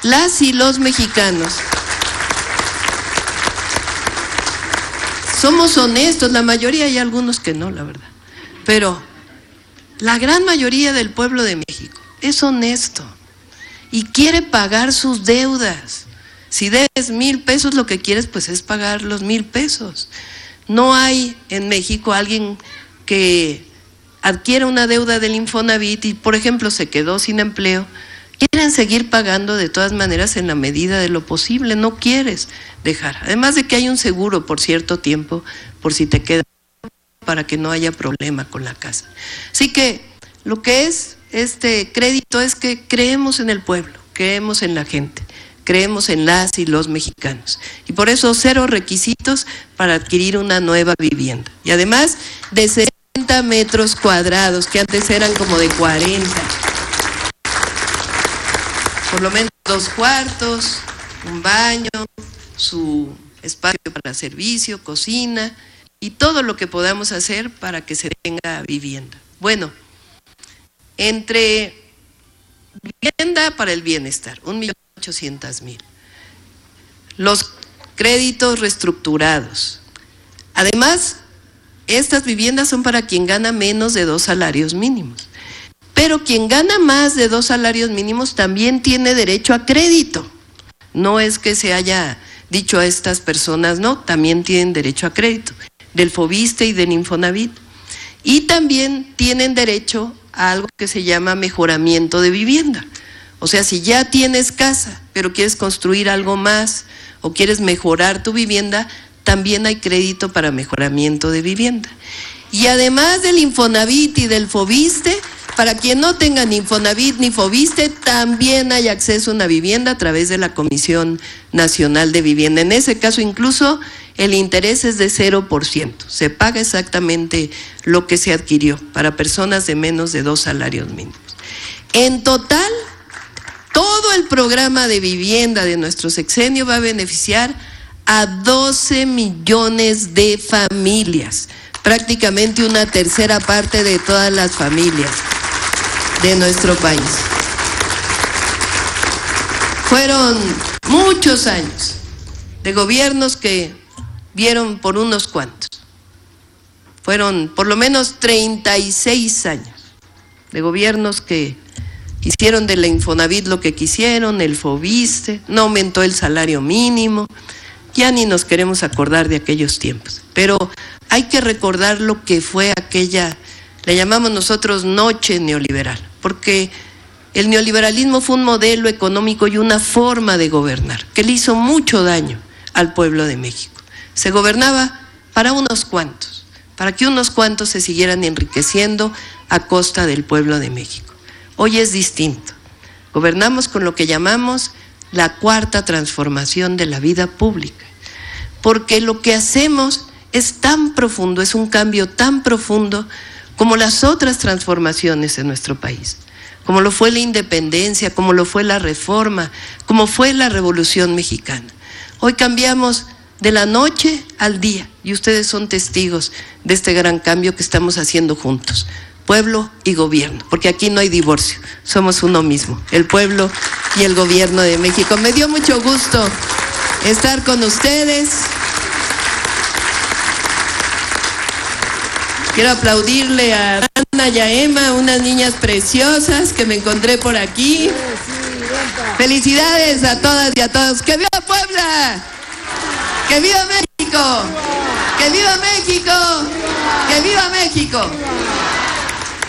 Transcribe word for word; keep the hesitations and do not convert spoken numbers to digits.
las y los mexicanos somos honestos, la mayoría, hay algunos que no, la verdad, pero la gran mayoría del pueblo de México es honesto y quiere pagar sus deudas. Si debes mil pesos, lo que quieres pues es pagar los mil pesos. No hay en México alguien que adquiera una deuda del Infonavit y, por ejemplo, se quedó sin empleo. Quieren seguir pagando de todas maneras en la medida de lo posible, no quieres dejar. Además de que hay un seguro por cierto tiempo, por si te queda, para que no haya problema con la casa. Así que lo que es este crédito es que creemos en el pueblo, creemos en la gente, creemos en las y los mexicanos. Y por eso cero requisitos para adquirir una nueva vivienda. Y además de sesenta metros cuadrados, que antes eran como de cuarenta. Por lo menos dos cuartos, un baño, su espacio para servicio, cocina y todo lo que podamos hacer para que se tenga vivienda. Bueno, entre vivienda para el bienestar, un millón ochocientos mil. Los créditos reestructurados. Además, estas viviendas son para quien gana menos de dos salarios mínimos. Pero quien gana más de dos salarios mínimos también tiene derecho a crédito. No es que se haya dicho a estas personas, no, también tienen derecho a crédito, del Fobiste y del Infonavit. Y también tienen derecho a algo que se llama mejoramiento de vivienda. O sea, si ya tienes casa, pero quieres construir algo más o quieres mejorar tu vivienda, también hay crédito para mejoramiento de vivienda. Y además del Infonavit y del Fobiste, para quien no tenga ni Infonavit ni Fobiste, también hay acceso a una vivienda a través de la Comisión Nacional de Vivienda. En ese caso, incluso el interés es de cero por ciento. Se paga exactamente lo que se adquirió para personas de menos de dos salarios mínimos. En total, todo el programa de vivienda de nuestro sexenio va a beneficiar a doce millones de familias, prácticamente una tercera parte de todas las familias de nuestro país. Fueron muchos años de gobiernos que vieron por unos cuantos. Fueron por lo menos treinta y seis años de gobiernos que hicieron de la Infonavit lo que quisieron, el Fobiste, no aumentó el salario mínimo, ya ni nos queremos acordar de aquellos tiempos. Pero hay que recordar lo que fue aquella, le llamamos nosotros noche neoliberal, porque el neoliberalismo fue un modelo económico y una forma de gobernar que le hizo mucho daño al pueblo de México. Se gobernaba para unos cuantos, para que unos cuantos se siguieran enriqueciendo a costa del pueblo de México. Hoy es distinto. Gobernamos con lo que llamamos la cuarta transformación de la vida pública, porque lo que hacemos es tan profundo, es un cambio tan profundo como las otras transformaciones en nuestro país, como lo fue la independencia, como lo fue la reforma, como fue la Revolución Mexicana. Hoy cambiamos de la noche al día y ustedes son testigos de este gran cambio que estamos haciendo juntos, pueblo y gobierno, porque aquí no hay divorcio, somos uno mismo, el pueblo y el gobierno de México. Me dio mucho gusto estar con ustedes. Quiero aplaudirle a Ana y a Emma, unas niñas preciosas que me encontré por aquí. Felicidades a todas y a todos. ¡Que viva Puebla! ¡Que viva México! ¡Que viva México! ¡Que viva México!